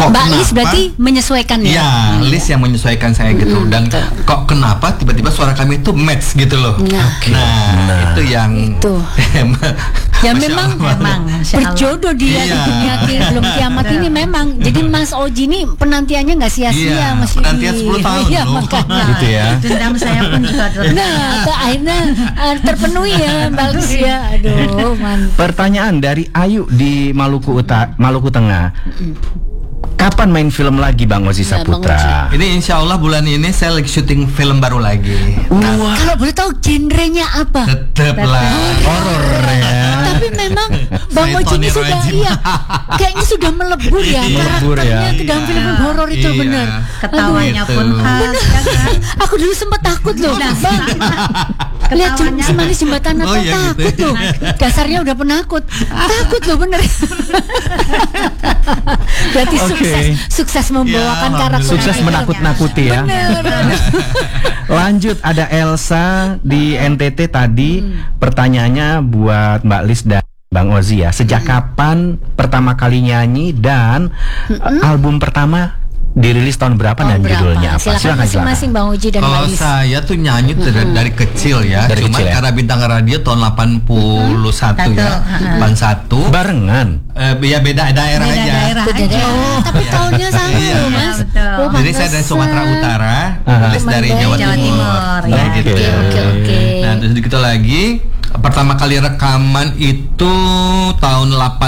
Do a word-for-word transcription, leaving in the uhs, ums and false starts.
kok Mbak kenapa? Lis berarti menyesuaikan ya? Iya, Lis yang menyesuaikan saya gitu. Mm-hmm, Dan betul. kok kenapa tiba-tiba suara kami itu match gitu loh. Nah, nah, Nah. itu yang Itu. Ya Masya memang Allah. Memang, Masya Allah. berjodoh dia di Iya. dunia ki- belum kiamat ini memang. Jadi Mas Oji ini penantiannya nggak sia-sia Iya, Mas penantian Yudi. sepuluh tahun Iya, loh. makanya. Gitu ya. Dendam saya pun juga terpenuhi. Nah, ke akhirnya uh, terpenuhi ya Mbak Lis ya. Aduh, mantap. Pertanyaan dari Ayu di Maluku Utara, Maluku Tengah. Kapan main film lagi Bang Ozi Nah, Bang Saputra? Ini insya Allah bulan ini saya lagi syuting film baru lagi. Wah, Kalau boleh tahu genrenya apa? Tetaplah. horor ya. Tapi memang Bang Saya Oji ini Tony sudah Rajin. iya, kayaknya sudah melebur ya Melebur karakternya ya. ke dalam film horor itu Iya. benar. Ketawanya Aduh, pun gitu. khas, ya kan? Aku dulu sempat takut loh, Nah, Bang. Lihat ketawanya. si manis jembatan Natal Oh, iya gitu takut ya. loh. Dasarnya udah penakut, takut loh bener. Berarti Oke. sukses, sukses membawakan Ya, karakter. Sukses itu. menakut-nakuti ya. Bener. Lanjut, ada Elsa di N T T tadi. Pertanyaannya buat Mbak Lis dan Bang Ozi ya. Sejak kapan pertama kali nyanyi dan uh, album pertama dirilis tahun berapa Tahun dan berapa? judulnya apa? Silakan masing-masing Bang Oji dan Kalau Mbak Lis. saya tuh nyanyi tuh dari, dari kecil ya. Dari Cuma kecil ya? karena bintang radio tahun delapan puluh satu Satu, ya. ha-ha. delapan satu. Barengan. Eh, ya beda daerah Beda aja. daerah Beda aja. daerah, tapi tahunnya sama Iya. loh Mas. Betul. Oh, Jadi saya dari pantesan. Sumatera Utara, Aha. Lis dari Mandai, Jawa Jawa Timur. Timur, Nah, ya. gitu. Oke, oke, oke. Nah, terus gitu lagi pertama kali rekaman itu tahun delapan